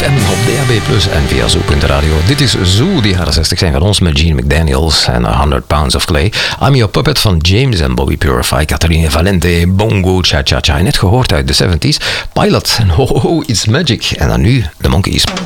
FM op DAB+ en via Zoo.radio. Dit is Zoo, die jaren 60 zijn van ons met Gene McDaniels en 100 Pounds of Clay. I'm Your Puppet van James en Bobby Purify, Catherine Valente, Bongo, Cha Cha Cha. Net gehoord uit de 70s. Pilot en Ho Ho It's Magic. En dan nu de Monkees.